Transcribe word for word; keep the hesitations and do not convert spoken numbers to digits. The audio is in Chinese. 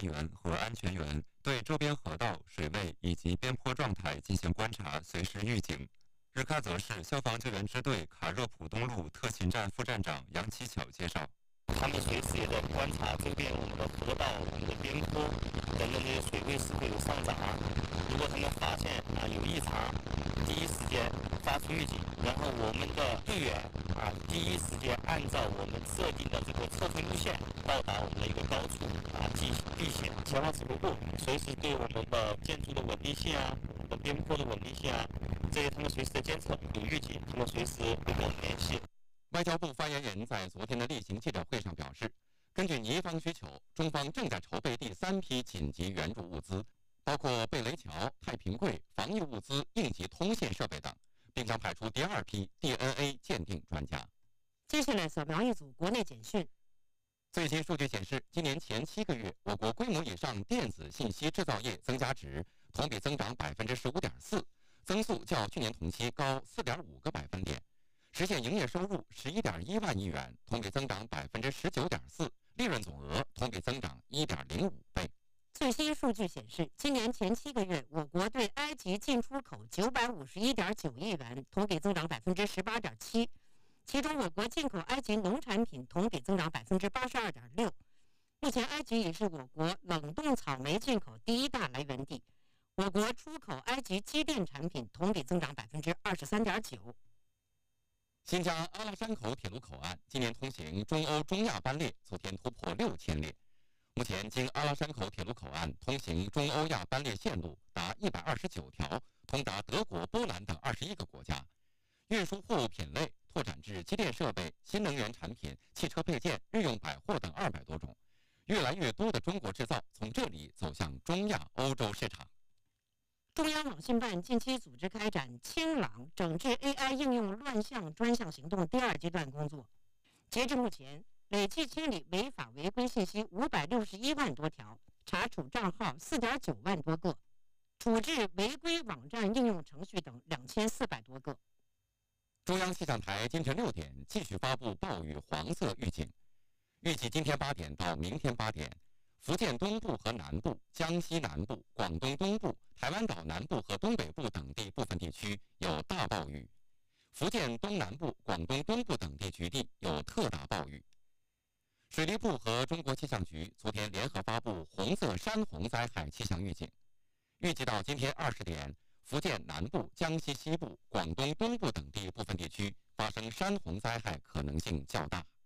员和安全员对周边河道、水位以及边坡状态进行观察，随时预警。日喀则市消防救援支队卡热普东路特勤站副站长杨奇巧介绍。 他们随时也在观察周边我们的河道、我们的边坡等等这些水位是否有上涨。如果他们发现啊有异常，第一时间发出预警，然后我们的队员啊第一时间按照我们设定的这个撤退路线到达我们的一个高处啊进行避险。前方指挥部随时对我们的建筑的稳定性啊、我们的边坡的稳定性啊，这些他们随时的监测有预警，他们随时会跟我们联系。 外交部发言人在昨天的例行记者会上表示，根据尼方需求，中方正在筹备第三批紧急援助物资，包括贝雷桥、太平柜、防疫物资、应急通信设备等，并将派出第二批 D N A 鉴定专家。 接下来扫描一组国内简讯。 最新数据显示，今年前七个月，我国规模以上电子信息制造业增加值同比增长百分之十五点四，增速较去年同期高四点五个百分点。实现营业收入十一点一万亿元，同比增长百分之十九点四，利润总额同比增长一点零五倍。 最新数据显示，今年前七个月，我国对埃及进出口九百五十一点九亿元，同比增长百分之十八点七。其中，我国进口埃及农产品同比增长百分之八十二点六。目前，埃及已是我国冷冻草莓进口第一大来源地。我国出口埃及机电产品同比增长百分之二十三点九。 新疆阿拉山口铁路口岸今年通行中欧中亚班列昨天突破六千列。目前，经阿拉山口铁路口岸通行中欧亚班列线路达一百二十九条，通达德国、波兰等二十一个国家。运输货物品类拓展至机电设备、新能源产品、汽车配件、日用百货等二百多种。越来越多的中国制造从这里走向中亚、欧洲市场。 中央网信办近期组织开展清朗整治 A I 应用乱象专项行动第二阶段工作，截至目前，累计清理违法违规信息五百六十一万多条，查处账号四点九万多个，处置违规网站应用程序等两千四百多个。 中央气象台今晨六点继续发布暴雨黄色预警，预计今天八点到明天八点。福建东部和南部、江西南部、广东东部、台湾岛南部和东北部等地部分地区有大暴雨；福建东南部、广东东部等地局地有特大暴雨。水利部和中国气象局昨天联合发布红色山洪灾害气象预警，预计到今天二十点，福建南部、江西西部、广东东部等地部分地区发生山洪灾害可能性较大。